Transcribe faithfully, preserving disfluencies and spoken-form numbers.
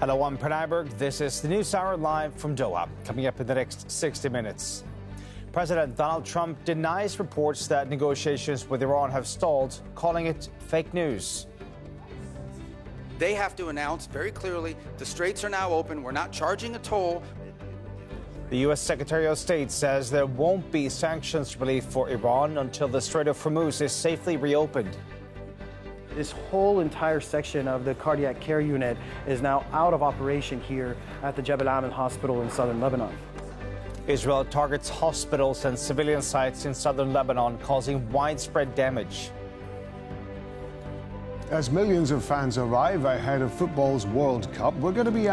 Hello, I'm Pranayberg. This is the News Hour live from Doha. Coming up in the next sixty minutes. President Donald Trump denies reports that negotiations with Iran have stalled, calling it fake news. They have to announce very clearly the straits are now open. We're not charging a toll. The U S Secretary of State says there won't be sanctions relief for Iran until the Strait of Hormuz is safely reopened. This whole entire section of the cardiac care unit is now out of operation here at the Jebel Amen Hospital in southern Lebanon. Israel targets hospitals and civilian sites in southern Lebanon, causing widespread damage. As millions of fans arrive ahead of football's World Cup, we're going to be